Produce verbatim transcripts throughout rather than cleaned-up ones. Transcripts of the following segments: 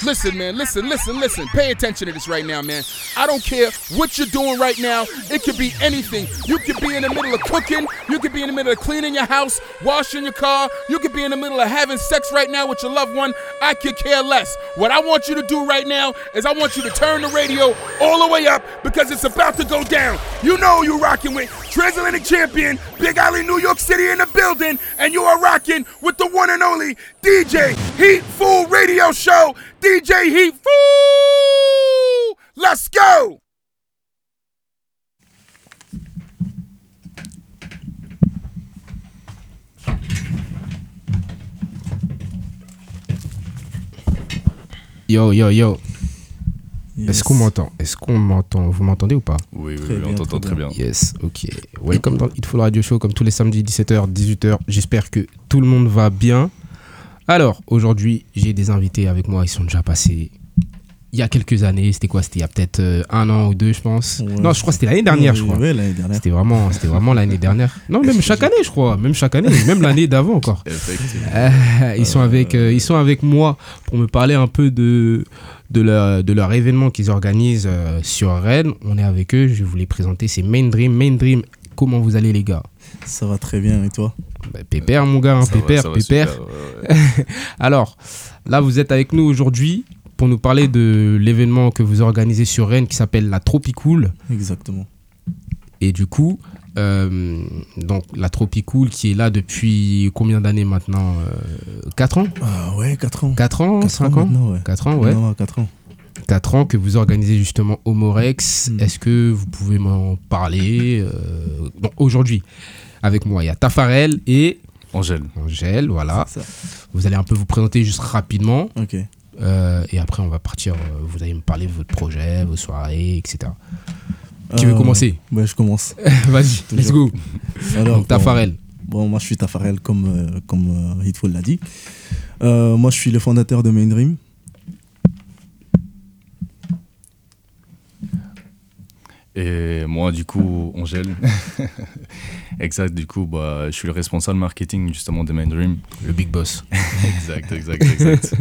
Listen, man, listen, listen, listen. Pay attention to this right now, man. I don't care what you're doing right now. It could be anything. You could be in the middle of cooking. You could be in the middle of cleaning your house, washing your car. You could be in the middle of having sex right now with your loved one. I could care less. What I want you to do right now is I want you to turn the radio all the way up because it's about to go down. You know who you're rocking with. Transatlantic champion, Big Alley, New York City in the building. And you are rocking with the one and only D J Heat Fool Radio Show. D J Heat Fool! Let's go! Yo, yo, yo. Yes. Est-ce qu'on m'entend? Est-ce qu'on m'entend? Vous m'entendez ou pas? Oui, oui, oui, on t'entend très bien. Yes, ok. Welcome dans le Heat Fool Radio Show, comme tous les samedis, dix-sept heures, dix-huit heures. J'espère que tout le monde va bien. Alors, aujourd'hui, j'ai des invités avec moi. Ils sont déjà passés il y a quelques années. C'était quoi? C'était il y a peut-être euh, un an ou deux, je pense. Ouais. Non, je crois que c'était l'année dernière, oui, je crois. Oui, l'année dernière. C'était vraiment, c'était vraiment l'année dernière. Non, même chaque année, je crois. Même chaque année. Même l'année d'avant encore. Effectivement. Euh, ils, sont avec, euh, ils sont avec moi pour me parler un peu de, de, leur, de leur événement qu'ils organisent euh, sur Rennes. On est avec eux. Je vais vous les présenter. C'est Main Dream. Main Dream, comment vous allez, les gars? Ça va très bien, et toi? Bah, pépère, mon gars. Hein, pépère, va, pépère. Super, ouais, ouais. Alors, là, vous êtes avec nous aujourd'hui pour nous parler de l'événement que vous organisez sur Rennes qui s'appelle la Tropicool. Exactement. Et du coup, euh, donc la Tropicool qui est là depuis combien d'années maintenant? euh, quatre ans? Ah ouais, quatre ans. quatre ans, cinq ans, ans ouais. quatre ans, ouais. Non, quatre ans. quatre ans que vous organisez justement au Morex. Mm. Est-ce que vous pouvez m'en parler? euh, Bon, aujourd'hui, avec moi, il y a Tafarel et Angèle. Angèle, voilà. Vous allez un peu vous présenter juste rapidement. Ok. Euh, et après, on va partir. Euh, vous allez me parler de votre projet, vos soirées, et cetera. Euh, Qui veut commencer? Ouais, je commence. Vas-y, let's go. Alors, donc, Tafarel. Bon, bon, moi, je suis Tafarel, comme, euh, comme euh, Heat Fool l'a dit. Euh, moi, je suis le fondateur de Main Dream. Et moi, du coup, Angèle. Exact, du coup, bah, je suis le responsable marketing justement de Main Dream. Le big boss. Exact, exact, exact.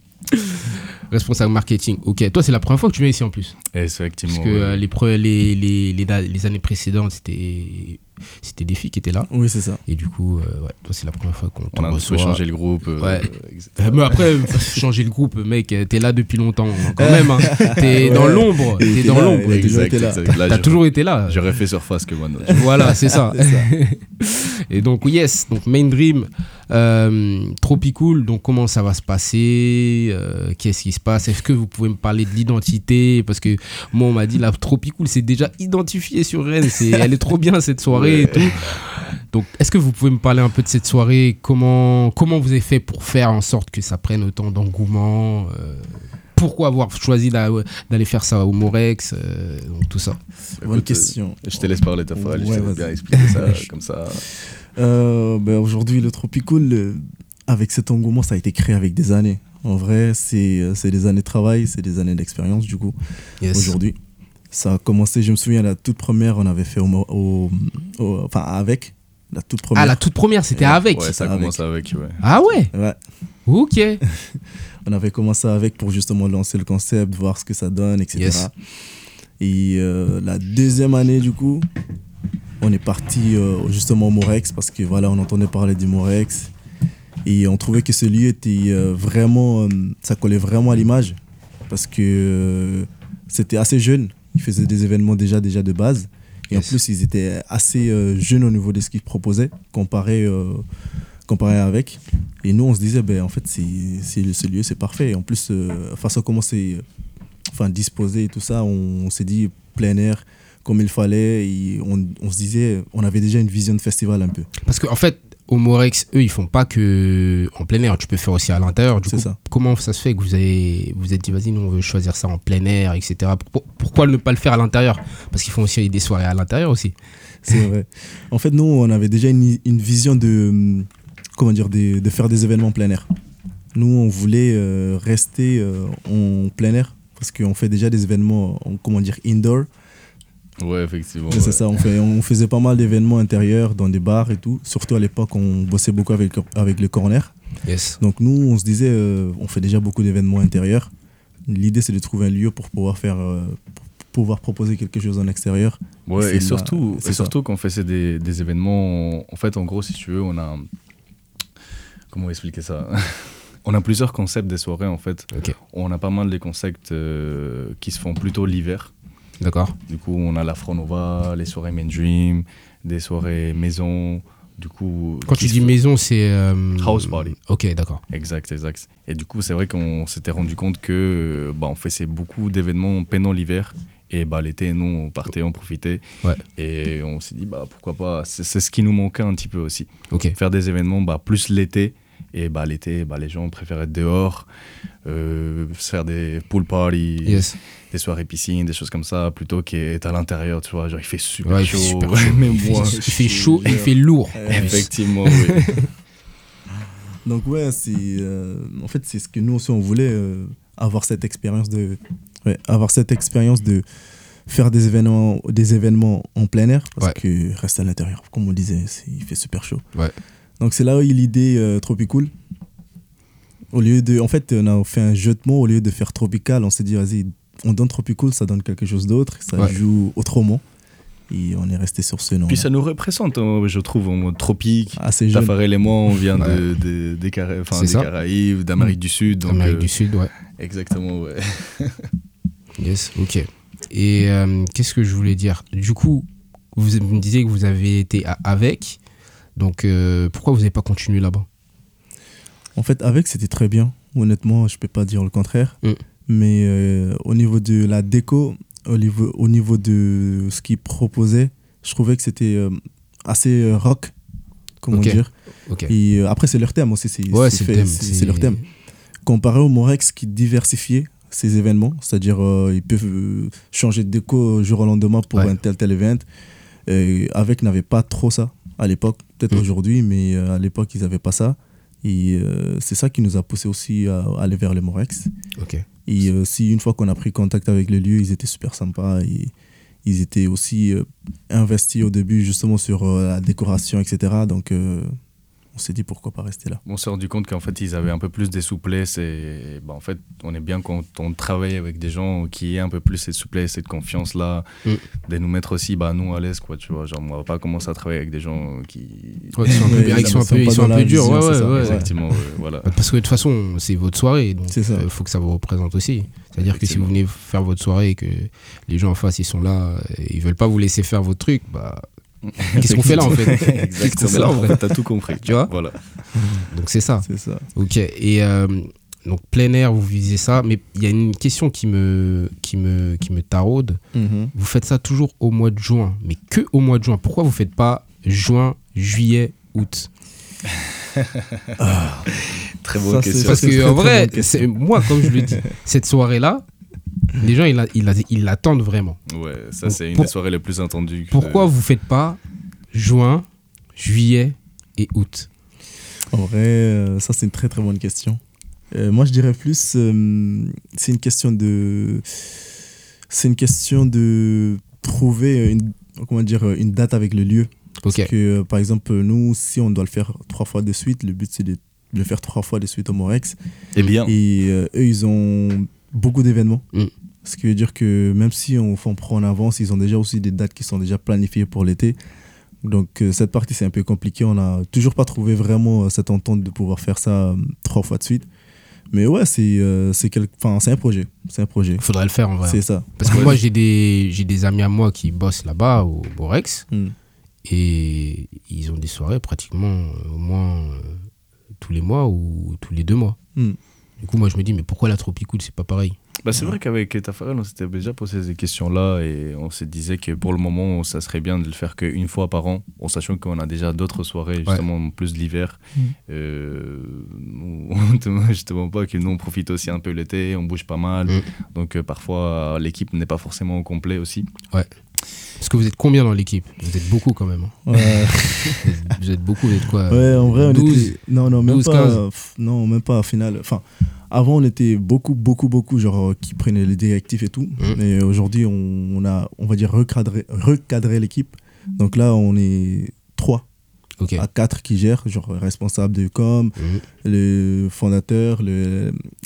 Responsable marketing. Ok, toi, c'est la première fois que tu viens ici en plus. Effectivement. Parce que euh, les, pre- les, les, les, les années précédentes, c'était, c'était des filles qui étaient là. Oui, c'est ça. Et du coup, euh, ouais, toi, c'est la première fois qu'on On a reçoit. changé le groupe. Euh, ouais. Euh, mais après, changer le groupe, mec, t'es là depuis longtemps. Quand même, hein. T'es ouais. dans l'ombre. T'es dans là, l'ombre. Exact, exact. Là. T'as, t'as toujours été là. J'aurais fait surface que moi. Voilà, c'est ça. c'est ça. Et donc, yes, donc Main Dream, euh, Tropicool. Donc, comment ça va se passer? euh, Qu'est-ce qui se passe? Est-ce que vous pouvez me parler de l'identité? Parce que moi, on m'a dit la Tropicool, c'est déjà identifié sur Rennes. C'est, elle est trop bien cette soirée ouais. et tout. Donc, est-ce que vous pouvez me parler un peu de cette soirée? Comment, comment vous avez fait pour faire en sorte que ça prenne autant d'engouement? euh, Pourquoi avoir choisi d'aller faire ça au Morex, euh, donc tout ça? Bonne Écoute, question. Je te laisse parler, ta ouais, je te laisse bien expliquer ça comme ça. Euh, ben aujourd'hui, le Tropicool, le, avec cet engouement, ça a été créé avec des années. En vrai, c'est, c'est des années de travail, c'est des années d'expérience, du coup, yes. aujourd'hui. Ça a commencé, je me souviens, la toute première, on avait fait au, au, au, enfin, avec, la toute première. Ah, la toute première, c'était ouais, avec Ouais, ça a commencé avec, ouais. Ah ouais Ouais. Ok. On avait commencé avec pour justement lancer le concept, voir ce que ça donne, et cetera. Yes. Et euh, la deuxième année, du coup, on est parti euh, justement au Morex parce que voilà, on entendait parler du Morex et on trouvait que ce lieu était euh, vraiment, euh, ça collait vraiment à l'image parce que euh, c'était assez jeune. Ils faisaient des événements déjà, déjà de base et yes. en plus ils étaient assez euh, jeunes au niveau de ce qu'ils proposaient comparé, euh, comparé avec. Et nous on se disait, ben en fait c'est, c'est, ce lieu c'est parfait. Et en plus, euh, face à comment c'est enfin, disposé et tout ça, on, on s'est dit plein air. Comme il fallait, et on, on se disait, on avait déjà une vision de festival un peu. Parce qu'en fait, au Morex, eux, ils font pas que en plein air, tu peux faire aussi à l'intérieur. Du c'est coup, ça. Comment ça se fait que vous avez, vous êtes dit, vas-y, nous, on veut choisir ça en plein air, et cetera. Pour, pourquoi ne pas le faire à l'intérieur? Parce qu'ils font aussi des soirées à l'intérieur aussi. C'est vrai. En fait, nous, on avait déjà une, une vision de, comment dire, de, de faire des événements en plein air. Nous, on voulait euh, rester euh, en plein air parce qu'on fait déjà des événements, en, comment dire, indoor. Ouais, effectivement. C'est ouais. ça, on, fait, on faisait pas mal d'événements intérieurs dans des bars et tout. Surtout à l'époque, on bossait beaucoup avec, avec le corner. Yes. Donc nous, on se disait, euh, on fait déjà beaucoup d'événements intérieurs. L'idée, c'est de trouver un lieu pour pouvoir faire, euh, pour pouvoir proposer quelque chose en extérieur. Ouais, c'est et là- surtout, c'est et ça. surtout quand on fait des, des événements, en fait, en gros, si tu veux, on a... Comment expliquer ça? On a plusieurs concepts des soirées, en fait. Ok. On a pas mal des concepts euh, qui se font plutôt l'hiver. D'accord. Du coup, on a l'Afro Nova, les soirées Mainstream, des soirées maison. Du coup, Quand qui tu se dis font- maison, c'est. euh, House party. Ok, d'accord. Exact, exact. Et du coup, c'est vrai qu'on s'était rendu compte que bah, on faisait beaucoup d'événements pendant l'hiver. Et bah, l'été, nous, on partait, on profitait. Ouais. Et on s'est dit, bah, pourquoi pas. C'est, c'est ce qui nous manquait un petit peu aussi. Ok. Faire des événements bah, plus l'été. Et bah, l'été, bah, les gens préfèrent être dehors, euh, faire des pool parties, Yes. des soirées piscine, des choses comme ça, plutôt qu'être à l'intérieur, tu vois. Genre, il fait super Ouais, il chaud. fait super chaud. Même Il fait, moi, il fait chaud, il fait lourd. Euh, en plus. effectivement, oui. Donc ouais, c'est euh, en fait c'est ce que nous aussi on voulait euh, avoir cette expérience de ouais, avoir cette expérience de faire des événements des événements en plein air parce Ouais. que rester à l'intérieur comme on disait, c'est, il fait super chaud. Ouais. Donc c'est là où il y a l'idée euh, Tropicool. Au lieu de en fait on a fait un jeu de mots au lieu de faire tropical, on s'est dit vas-y, on donne Tropicool, ça donne quelque chose d'autre, ça Ouais. joue autrement et on est resté sur ce nom. Puis ça nous représente, hein, je trouve, en mode tropique. assez jeune. Tafarel et moi, on vient Ouais. de, de- des, Cara- enfin, C'est des ça. Caraïbes, d'Amérique du Sud. Donc, Amérique euh, du Sud, ouais. Exactement, ouais. Yes, ok. Et euh, qu'est-ce que je voulais dire? Du coup, vous me disiez que vous avez été à avec. Donc, euh, pourquoi vous n'avez pas continué là-bas? En fait, avec, c'était très bien. Honnêtement, je peux pas dire le contraire. Mm. Mais euh, au niveau de la déco, au niveau, au niveau de ce qu'ils proposaient, je trouvais que c'était euh, assez euh, rock, comment Ok. dire. Ok. Et euh, après, c'est leur thème aussi. C'est, Ouais, c'est c'est fait- le thème. c'est- c'est leur thème. Comparé au Morex qui diversifiait ses événements, c'est-à-dire euh, ils peuvent euh, changer de déco jour au lendemain pour Ouais. un tel tel event. Et avec n'avait pas trop ça à l'époque, peut-être Mm. aujourd'hui, mais euh, à l'époque ils n'avaient pas ça. Et euh, c'est ça qui nous a poussé aussi à, à aller vers le Morex. Ok. Et euh, si une fois qu'on a pris contact avec le lieu, ils étaient super sympas et ils étaient aussi euh, investis au début justement sur euh, la décoration, et cetera. Donc euh, on s'est dit pourquoi pas rester là. On s'est rendu compte qu'en fait, ils avaient un peu plus des souplesses. Et bah, en fait, on est bien quand on travaille avec des gens qui aient un peu plus cette souplesse, cette confiance-là, Mm. de nous mettre aussi, bah, nous, à l'aise, quoi, tu vois. Genre, on va pas commencer à travailler avec des gens qui... Ouais, ils sont un peu, Ouais, ils sont un ils peu, sont ils pas sont dans un la peu durs. vision, Ouais, c'est ouais, ça. ouais. Effectivement, ouais, voilà. Parce que de toute façon, c'est votre soirée, donc C'est ça. il faut que ça vous représente aussi. C'est-à-dire que si vous Effectivement. venez faire votre soirée et que les gens en face, ils sont là, et ils veulent pas vous laisser faire votre truc, bah, qu'est-ce qu'on fait là en fait? Qu'est-ce qu'on fait là Exactement. en En fait? fait, t'as tout compris. Tu vois? Voilà. Donc c'est ça. C'est ça. Ok. Et euh, donc plein air, vous visez ça, mais il y a une question qui me, qui me, qui me taraude. Mhm. Vous faites ça toujours au mois de juin, mais que au mois de juin. Pourquoi vous faites pas juin, juillet, août? Très Ça, bonne c'est- question. Parce c'est une que très, en très vrai, bonne question. c'est- moi, comme je le dis, cette soirée-là, les gens, ils la- ils la- ils l'attendent vraiment. Ouais, ça, Donc, c'est une pour- des soirées les plus attendues. que- Pourquoi vous faites pas juin, juillet et août? En vrai, euh, ça c'est une très très bonne question. Euh, moi je dirais plus, euh, c'est une question de, c'est une question de trouver une, comment dire, une date avec le lieu. Parce Ok. que euh, par exemple nous, si on doit le faire trois fois de suite, le but c'est de le faire trois fois de suite au Morex. Eh bien, Et euh, eux ils ont beaucoup d'événements. Mm. Ce qui veut dire que même si on, on prend en avance, ils ont déjà aussi des dates qui sont déjà planifiées pour l'été. Donc euh, cette partie c'est un peu compliqué, on n'a toujours pas trouvé vraiment euh, cette entente de pouvoir faire ça euh, trois fois de suite. Mais ouais, c'est euh, c'est quel... enfin, c'est un projet, c'est un projet. Il faudrait le faire en vrai. C'est ça. Parce que moi, j'ai des, j'ai des amis à moi qui bossent là-bas au Borex Mm. et ils ont des soirées pratiquement euh, au moins euh, tous les mois ou tous les deux mois. Mm. Du coup, moi, je me dis, mais pourquoi la Tropicool, c'est pas pareil? bah, c'est vrai qu'avec Tafarel, on s'était déjà posé ces questions-là et on se disait que pour le moment, ça serait bien de le faire qu'une fois par an, en sachant qu'on a déjà d'autres soirées, justement, en plus de l'hiver. Mm. Euh, nous, on ne te justement pas que nous, on profite aussi un peu l'été, on bouge pas mal. Mm. Donc, euh, parfois, l'équipe n'est pas forcément au complet aussi. Parce que vous êtes combien dans l'équipe? Vous êtes beaucoup quand même. hein. Ouais. Vous êtes- Vous êtes beaucoup, vous êtes quoi? Ouais, en vrai, on douze était... Non, non, même douze, pas... quinze. pff, Non, même pas au final. Enfin, avant, on était beaucoup, beaucoup, beaucoup, genre, euh, qui prenaient les directives et tout. Mm. Mais aujourd'hui, on, on a, on va dire, recadré, recadré l'équipe. Donc là, on est trois Ok. à quatre qui gèrent, genre responsable de com, Mhm. le fondateur, le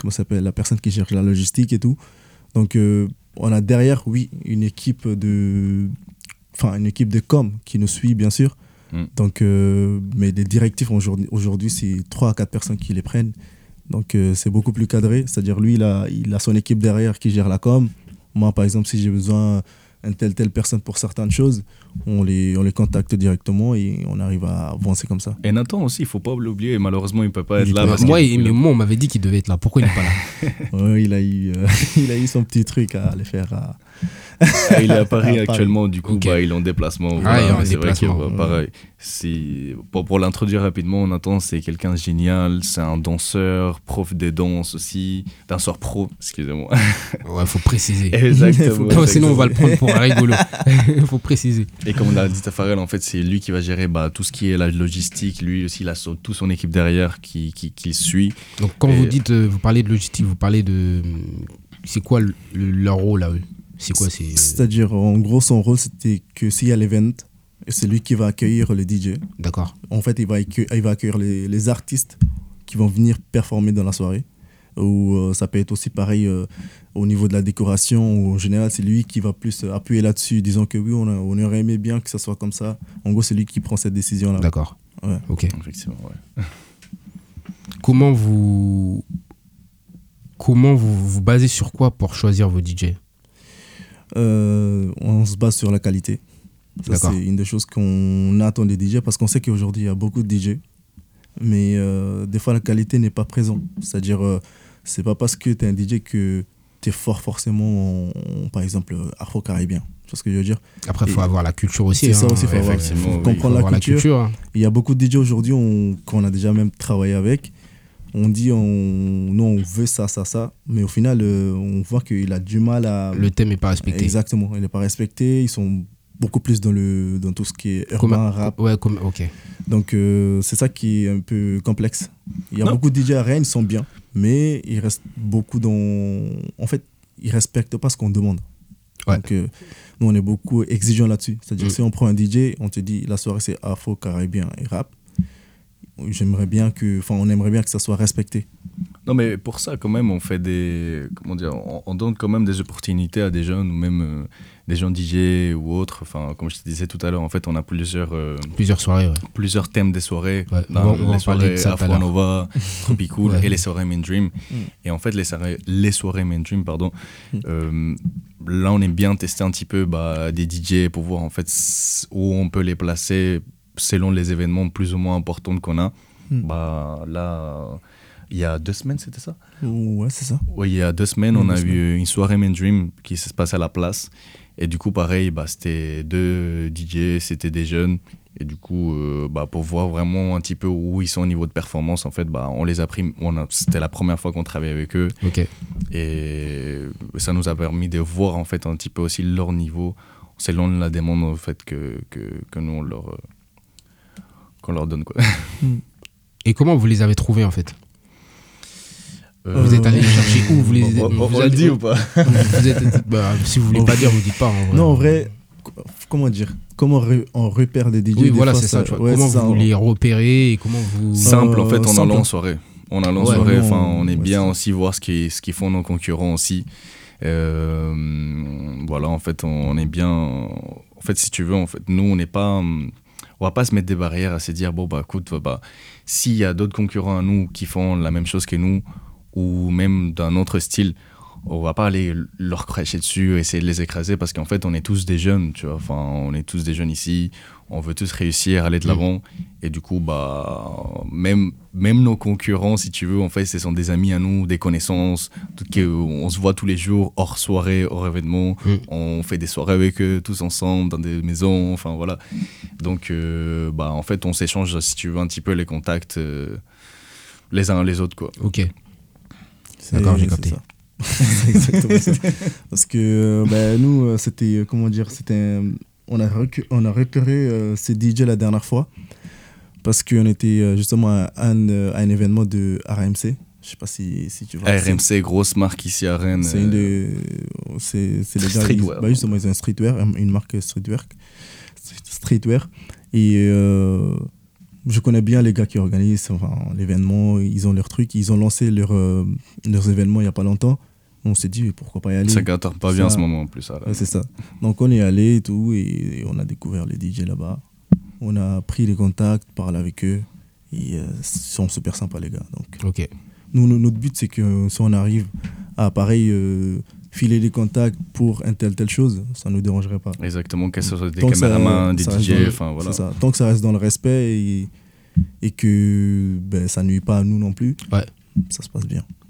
comment ça s'appelle, la personne qui gère la logistique et tout. Donc, euh, on a derrière, oui, une équipe de, enfin, une équipe de com qui nous suit, bien sûr. Mm. Donc, euh, mais les directives, aujourd'hui, aujourd'hui, c'est trois à quatre personnes qui les prennent. Donc, euh, c'est beaucoup plus cadré. C'est-à-dire, lui, il a, il a son équipe derrière qui gère la com. Moi, par exemple, si j'ai besoin d'une telle, telle personne pour certaines choses, on les, on les contacte directement et on arrive à avancer comme ça. Et Nathan aussi, il ne faut pas l'oublier. Malheureusement, il ne peut pas être il là. Parce moi, il, mais moi, on m'avait dit qu'il devait être là. Pourquoi il n'est pas là? Ouais, il, a eu, euh, il a eu son petit truc à aller faire. À... il est à Paris à actuellement, Paris. Du coup, okay. bah, il est en déplacement. Ah, voilà. il est en c'est déplacement. Vrai qu'il, bah, pareil. C'est... Pour, pour l'introduire rapidement, Nathan, c'est quelqu'un de génial. C'est un danseur, prof de danse aussi. Danseur pro, excusez-moi. Ouais, il faut préciser. Exactement. Non, sinon, on va le prendre pour un rigolo. Il faut préciser. Et comme on l'a dit, Tafarel, en fait, c'est lui qui va gérer bah, tout ce qui est la logistique. Lui aussi, il a son, toute son équipe derrière qui, qui, qui suit. Donc, quand et... vous dites, euh, vous parlez de logistique, vous parlez de. C'est quoi le, le, leur rôle à eux? C'est quoi c'est... C'est-à-dire, en gros, son rôle, c'était que s'il y a l'événement, c'est lui qui va accueillir les D J. D'accord. En fait, il va accueillir, il va accueillir les, les artistes qui vont venir performer dans la soirée. Ou euh, ça peut être aussi pareil euh, au niveau de la décoration. Ou en général, c'est lui qui va plus appuyer là-dessus, disant que oui, on, a, on aurait aimé bien que ça soit comme ça. En gros, c'est lui qui prend cette décision-là. D'accord. Ouais. Ok. Effectivement, ouais. Comment vous... Comment vous vous basez sur quoi pour choisir vos D J? euh, On se base sur la qualité. Ça, D'accord. c'est une des choses qu'on attend des D J parce qu'on sait qu'aujourd'hui, il y a beaucoup de D J. Mais euh, des fois, la qualité n'est pas présente. C'est-à-dire, euh, c'est pas parce que tu es un D J que tu es fort forcément, en, en, par exemple, afro-caribien. Tu vois ce que je veux dire? Après, il faut avoir la culture aussi. C'est hein. ça aussi, il faut, avoir, faut oui, comprendre faut la, culture. la culture. Hein. Il y a beaucoup de D J aujourd'hui on, qu'on a déjà même travaillé avec. On dit, on, non, on veut ça, ça, ça. Mais au final, euh, on voit qu'il a du mal à... Le thème n'est pas respecté. Exactement, il n'est pas respecté. Ils sont beaucoup plus dans, le, dans tout ce qui est urbain, comme, rap. Ouais, comme, ok. Donc, euh, c'est ça qui est un peu complexe. Il y a non. beaucoup de D J à Rennes, ils sont bien. Mais ils restent beaucoup dans... En fait, ils ne respectent pas ce qu'on demande. Ouais. Donc, euh, nous, on est beaucoup exigeants là-dessus. C'est-à-dire, mm. si on prend un D J, on te dit, la soirée, c'est afro, caribien et rap. J'aimerais bien que, enfin, on aimerait bien que ça soit respecté. Non, mais pour ça, quand même, on fait des, comment dire, on, on donne quand même des opportunités à des jeunes ou même euh, des gens D J ou autres. Enfin, comme je te disais tout à l'heure, en fait, on a plusieurs, euh, plusieurs soirées, ouais. plusieurs thèmes des soirées. Ouais, Là, on, on les soirées Afro Nova, Tropicool ouais. et les soirées Mainstream. Mm. Et en fait, les soirées, les soirées Mainstream, pardon. Mm. Euh, là, on aime bien tester un petit peu bah, des D J pour voir en fait où on peut les placer selon les événements plus ou moins importants qu'on a. Mm. Bah, là, il y a deux semaines, c'était ça? Ouais, c'est ça. Oui, il y a deux semaines, mmh, on a deux eu semaines. une soirée Mainstream qui se passe à la place. Et du coup, pareil, bah, c'était deux D J, c'était des jeunes. Et du coup, euh, bah, pour voir vraiment un petit peu où ils sont au niveau de performance, en fait, bah, on les a pris. On a, c'était la première fois qu'on travaillait avec eux. Okay. Et ça nous a permis de voir en fait, un petit peu aussi leur niveau selon la demande en fait, que, que, que nous, on leur, qu'on leur donne. Quoi. Et comment vous les avez trouvés, en fait? Euh, vous êtes allé les chercher où? Vous les, on, vous on, vous on le dit ou pas? Vous êtes, bah, si vous voulez pas dire, vous dites pas. En vrai. Non, en vrai, comment dire? Comment re, on repère des D J? Oui, voilà, fois, c'est ça. ça ouais, comment ça, vous on... les repérez et comment vous... Simple, en fait, en simple. allant en soirée. En allant en ouais, soirée, non, enfin, on est ouais, bien c'est aussi voir ce qu'ils, ce qu'ils font nos concurrents aussi. Euh, voilà, en fait, on est bien... En fait, si tu veux, en fait, nous, on n'est pas... On va pas se mettre des barrières à se dire, bon, bah, écoute, bah, s'il y a d'autres concurrents à nous qui font la même chose que nous, ou même d'un autre style, on va pas aller leur cracher dessus, essayer de les écraser, parce qu'en fait, on est tous des jeunes, tu vois. Enfin, on est tous des jeunes ici, on veut tous réussir, aller de l'avant. Mmh. Et du coup, bah, même, même nos concurrents, si tu veux, en fait, ce sont des amis à nous, des connaissances. On se voit tous les jours, hors soirée, hors événement. Mmh. On fait des soirées avec eux, tous ensemble, dans des maisons, enfin, voilà. Donc, euh, bah, en fait, on s'échange, si tu veux, un petit peu les contacts euh, les uns les autres, quoi. Ok. C'est, D'accord, j'ai capté. C'est exactement ça. Parce que bah, nous, c'était, comment dire, c'était, on a, recu- on a repéré euh, ces D J la dernière fois parce qu'on était justement à un, à un événement de R M C. Je sais pas si, si tu vois. R M C, grosse marque ici à Rennes. C'est, une des, c'est, c'est les gars, streetwear. Ils, bah, justement, ils ont un streetwear, une marque streetwear. streetwear. Et euh, je connais bien les gars qui organisent enfin, l'événement, ils ont leurs trucs, ils ont lancé leur, euh, leurs événements il n'y a pas longtemps. On s'est dit pourquoi pas y aller. Ça gâte pas bien en ce moment en plus. Ça, ouais, c'est ça. Donc on est allé et tout et, et on a découvert les D J là-bas. On a pris les contacts, parlé avec eux et euh, ils sont super sympas les gars. Donc, Ok. nous, nous, notre but c'est que si on arrive à pareil euh, filer des contacts pour un tel telle chose, ça ne nous dérangerait pas. Exactement, que ce soit des Tant que caméramans, ça- des ça D J, reste enfin voilà. C'est ça. Tant que ça reste dans le respect et, et que ben, ça nuit pas à nous non plus, Ouais. ça se passe bien.